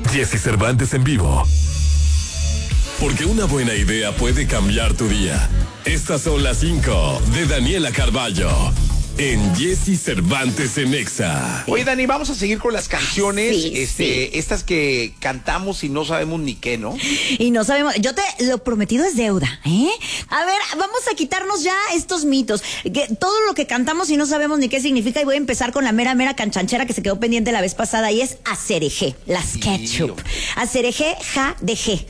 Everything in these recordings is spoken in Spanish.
Jesse Cervantes en vivo. Porque una buena idea puede cambiar tu día. Estas son las 5 de Daniela Carballo en Jesse Cervantes en Exa. Oye, Dani, vamos a seguir con las canciones, Sí. estas que cantamos y no sabemos ni qué, ¿no? Y no sabemos, yo te lo prometido es deuda, ¿eh? A ver, vamos a quitarnos ya estos mitos, que todo lo que cantamos y no sabemos ni qué significa, y voy a empezar con la mera canchanchera que se quedó pendiente la vez pasada, y es acerejé, las ketchup. Acerejé, ja, de G.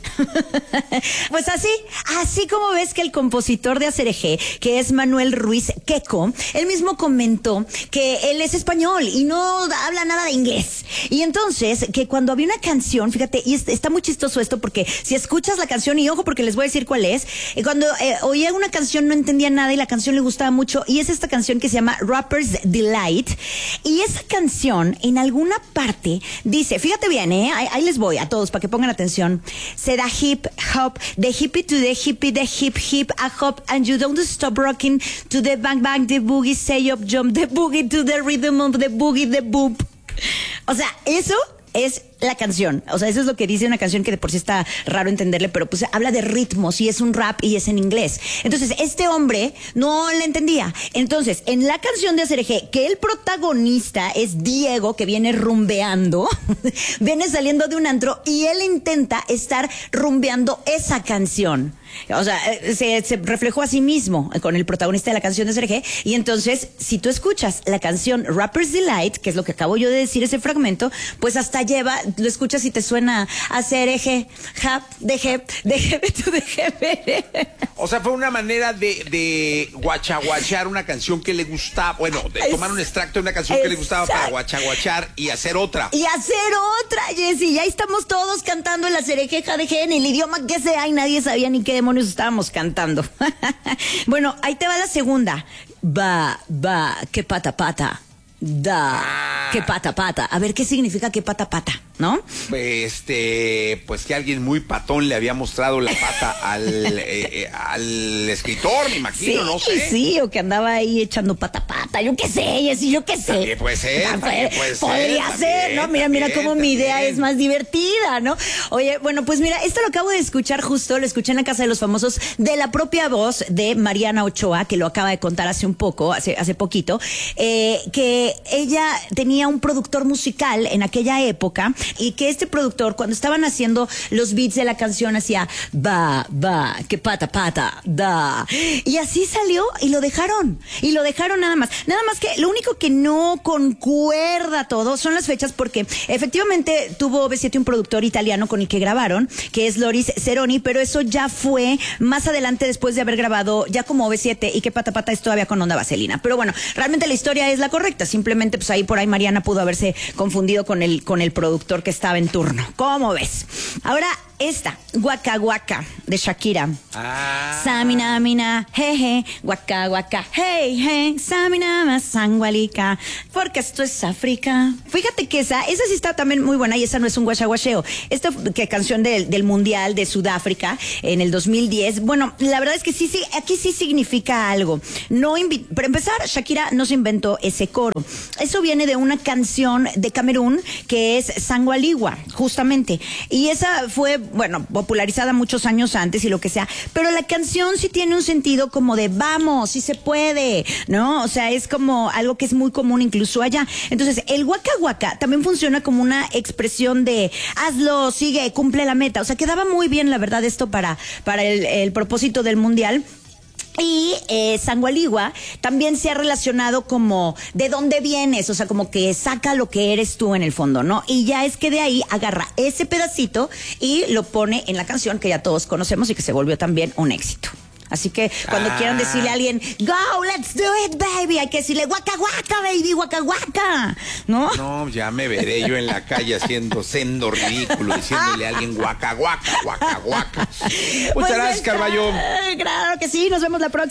Pues así como ves que el compositor de acerejé, que es Manuel Ruiz Queco, él mismo comentó que él es español y no habla nada de inglés. Y entonces, que cuando había una canción, fíjate, y está muy chistoso esto, porque si escuchas la canción, y ojo porque les voy a decir cuál es, cuando oía una canción no entendía nada y la canción le gustaba mucho, y es esta canción que se llama Rapper's Delight, y esa canción en alguna parte dice, fíjate bien, ahí les voy a todos para que pongan atención, se da hip hop, the hippie to the hippie, the hip hip a hop, and you don't stop rocking to the bang bang, the boogie, say up jump, the boogie to the rhythm of the boogie, the boom. O sea, eso es la canción, o sea, eso es lo que dice una canción que de por sí está raro entenderle, pero pues habla de ritmos y es un rap y es en inglés. Entonces, este hombre no le entendía. Entonces, en la canción de Acerejé, que el protagonista es Diego, que viene rumbeando, viene saliendo de un antro y él intenta estar rumbeando esa canción. O sea, se reflejó a sí mismo con el protagonista de la canción de Acerejé. Y entonces, si tú escuchas la canción Rapper's Delight, que es lo que acabo yo de decir, ese fragmento, pues hasta lleva, lo escuchas y te suena Acerejé, jap, de tu de. O sea, fue una manera de guachaguachar una canción que le gustaba, bueno, de tomar un extracto de una canción que le gustaba para guachaguachar y hacer otra. Jessy, ya estamos todos cantando el Acerejé, jadeje, en el idioma que sea, y nadie sabía ni qué demonios estábamos cantando. Bueno, ahí te va la segunda. Va, que pata. Da, que pata. A ver, ¿qué significa que pata? ¿No? Pues que alguien muy patón le había mostrado la pata al escritor, me imagino, no sé. Sí, o que andaba ahí echando pata. Yo qué sé, Jessy, yo qué sé. También puede ser, Podría ser, ¿no? Mira cómo mi idea es más divertida, ¿no? Oye, bueno, pues mira, esto lo acabo de escuchar justo, lo escuché en la Casa de los Famosos, de la propia voz de Mariana Ochoa, que lo acaba de contar hace poquito, que ella tenía un productor musical en aquella época, y que este productor, cuando estaban haciendo los beats de la canción, hacía va, que pata, da. Y así salió y lo dejaron nada más que lo único que no concuerda todo son las fechas, porque efectivamente tuvo OV7 un productor italiano con el que grabaron, que es Loris Ceroni, pero eso ya fue más adelante, después de haber grabado ya como OV7, y que pata es todavía con Onda Vaselina. Pero bueno, realmente la historia es la correcta, simplemente pues por ahí Mariana pudo haberse confundido con el productor que estaba en turno. ¿Cómo ves? Ahora esta, Waka Waka, de Shakira. Samina mina, jeje, waka waka, hey, samina ma sangualica, porque esto es África. Fíjate que esa sí está también muy buena, y esa no es un guachaguacheo. Esta canción del Mundial de Sudáfrica en el 2010, bueno, la verdad es que sí, aquí sí significa algo. Para empezar, Shakira no se inventó ese coro. Eso viene de una canción de Camerún que es Sangualigua, justamente. Y esa fue, bueno, popularizada muchos años antes y lo que sea, pero la canción sí tiene un sentido como de vamos, sí se puede, ¿no? O sea, es como algo que es muy común incluso allá. Entonces, el Waka Waka también funciona como una expresión de hazlo, sigue, cumple la meta. O sea, quedaba muy bien, la verdad, esto para el propósito del Mundial. Y Sangualigua también se ha relacionado como de dónde vienes, o sea, como que saca lo que eres tú en el fondo, ¿no? Y ya es que de ahí agarra ese pedacito y lo pone en la canción que ya todos conocemos y que se volvió también un éxito. Así que cuando quieran decirle a alguien, go, let's do it, baby, hay que decirle, waka waka, baby, waka waka, ¿no? No, ya me veré yo en la calle haciendo sendo ridículo, diciéndole a alguien waka waka. Muchas gracias, Carballo. Claro que sí, nos vemos la próxima.